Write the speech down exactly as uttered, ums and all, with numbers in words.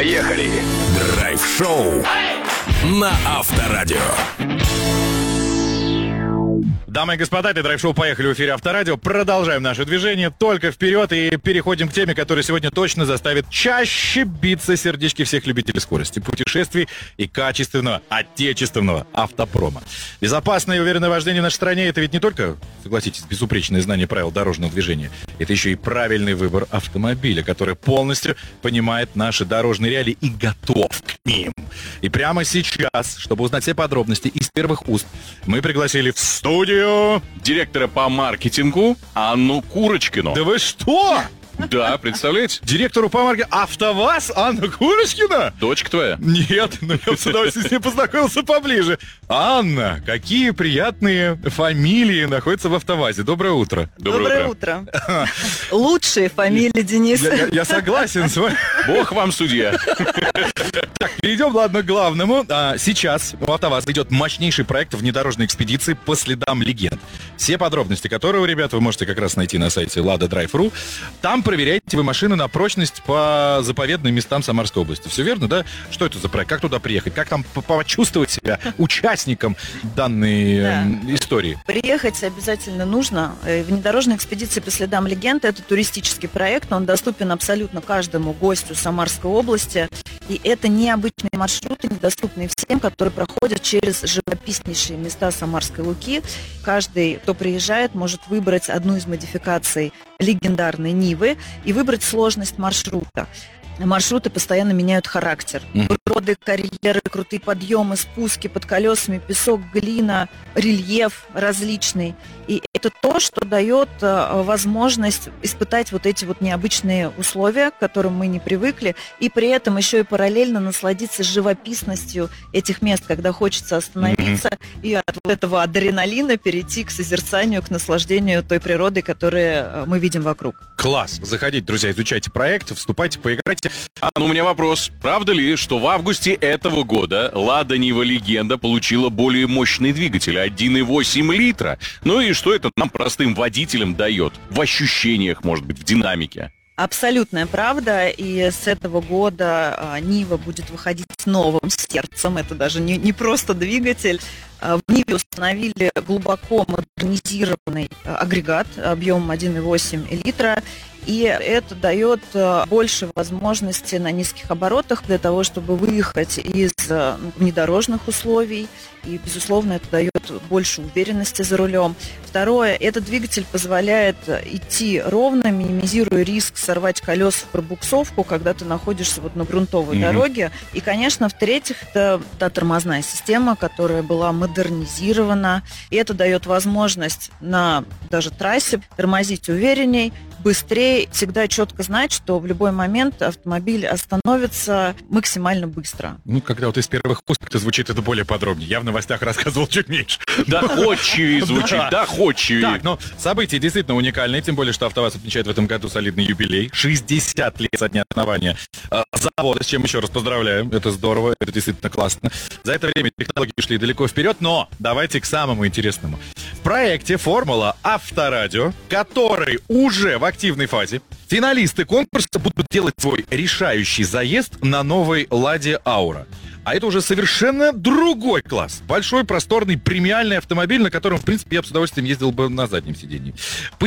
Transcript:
Поехали! Драйв-шоу на Авторадио. Дамы и господа, это драйв-шоу «Поехали» в эфире Авторадио. Продолжаем наше движение, только вперед и переходим к теме, которая сегодня точно заставит чаще биться сердечки всех любителей скорости, путешествий и качественного отечественного автопрома. Безопасное и уверенное вождение в нашей стране — это ведь не только, согласитесь, безупречное знание правил дорожного движения, это еще и правильный выбор автомобиля, который полностью понимает наши дорожные реалии и готов к ним. И прямо сейчас, чтобы узнать все подробности из первых уст, мы пригласили в студию директора по маркетингу Анну Курочкину. Да вы что? Да, представляете? Директору по маркетингу АвтоВАЗ Анна Курочкина? Дочка твоя? Нет, но я с удовольствием с ней познакомился поближе. Анна, какие приятные фамилии находятся в АвтоВАЗе. Доброе утро. Доброе, Доброе утро. утро. Лучшие фамилии, Денис. Я, я, я согласен с вами. Бог вам судья. Так, перейдем, ладно, к главному. А, сейчас у АвтоВАЗа идет мощнейший проект внедорожной экспедиции по следам легенд. Все подробности, которые у ребят, вы можете как раз найти на сайте лада драйв точка ру. Там проверяете вы машину на прочность по заповедным местам Самарской области. Все верно, да? Что это за проект? Как туда приехать? Как там почувствовать себя участником данной да. э, истории? Приехать обязательно нужно. Внедорожная экспедиция по следам легенд — это туристический проект. Он доступен абсолютно каждому гостю Самарской области. И это необычные маршруты, недоступные всем, которые проходят через живописнейшие места Самарской Луки. Каждый, кто приезжает, может выбрать одну из модификаций легендарной Нивы и выбрать сложность маршрута. Маршруты постоянно меняют характер. Роды, карьеры, крутые подъемы, спуски под колесами, песок, глина, рельеф различный. И это то, что дает возможность испытать вот эти вот необычные условия, к которым мы не привыкли, и при этом еще и параллельно насладиться живописностью этих мест, когда хочется остановиться mm-hmm. и от вот этого адреналина перейти к созерцанию, к наслаждению той природы, которую мы видим вокруг. Класс! Заходите, друзья, изучайте проект, вступайте, поиграйте. А, ну у меня вопрос. Правда ли, что в августе этого года Лада Нива Легенда получила более мощный двигатель, один и восемь литра? Ну и что это нам, простым водителям, дает? В ощущениях, может быть, в динамике? Абсолютная правда, и с этого года а, Нива будет выходить с новым сердцем, это даже не, не просто двигатель. А, в Ниве установили глубоко модернизированный а, агрегат объемом один и восемь литра, и это дает а, больше возможностей на низких оборотах для того, чтобы выехать из а, внедорожных условий, и, безусловно, это дает больше уверенности за рулем. Второе, этот двигатель позволяет идти ровно, минимизируя риск сорвать колеса в пробуксовку, когда ты находишься вот на грунтовой mm-hmm. дороге. И, конечно, в-третьих, это та тормозная система, которая была модернизирована, и это дает возможность на даже трассе тормозить уверенней, быстрее, всегда четко знать, что в любой момент автомобиль остановится максимально быстро. Ну, когда вот из первых уст как-то звучит это более подробнее. Я в новостях рассказывал чуть меньше. Доходчивее звучит, доходчивее. Так, ну, события действительно уникальные, тем более, что АвтоВАЗ отмечает в этом году солидный юбилей. шестьдесят лет со дня основания завода, с чем еще раз поздравляем. Это здорово, это действительно классно. За это время технологии шли далеко вперед, но давайте к самому интересному. В проекте «Формула Авторадио», который уже в активной фазе, финалисты конкурса будут делать свой решающий заезд на новой «Ладе Аура». А это уже совершенно другой класс. Большой, просторный, премиальный автомобиль, на котором, в принципе, я бы с удовольствием ездил бы на заднем сиденье.